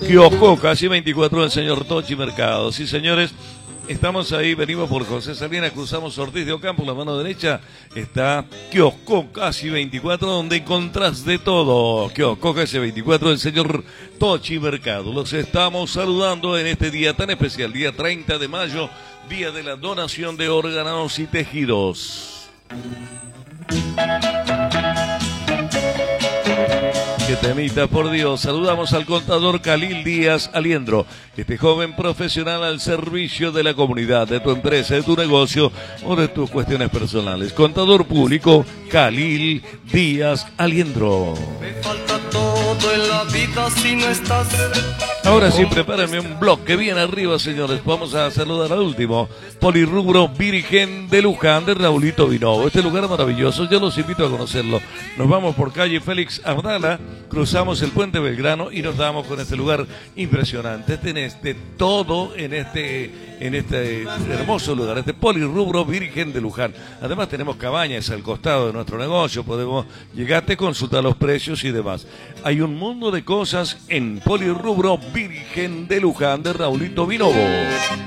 Kiosco, casi 24 del señor Tochi Mercado. Sí, señores, estamos ahí, venimos por José Salinas, cruzamos Ortiz de Ocampo, la mano derecha está Kiosco, casi 24, donde encontrás de todo. Kiosco, casi 24 del señor Tochi Mercado. Los estamos saludando en este día tan especial, día 30 de mayo, día de la donación de órganos y tejidos. Qué temita, por Dios. Saludamos al contador Khalil Díaz Aliendro, este joven profesional al servicio de la comunidad, de tu empresa, de tu negocio o de tus cuestiones personales. Contador público Khalil Díaz Aliendro. Me falta todo en la vida si no estás. Ahora sí, prepárenme un bloque bien arriba, señores. Vamos a saludar al último. Polirrubro Virgen de Luján, de Raulito Vinovo. Este lugar maravilloso, yo los invito a conocerlo. Nos vamos por calle Félix Abdala, cruzamos el puente Belgrano y nos damos con este lugar impresionante. Tenés de todo en este hermoso lugar, este Polirrubro Virgen de Luján. Además tenemos cabañas al costado de nuestro negocio, podemos llegarte, consultar los precios y demás. Hay un mundo de cosas en Polirrubro Virgen de Luján, de Raulito Vinovo.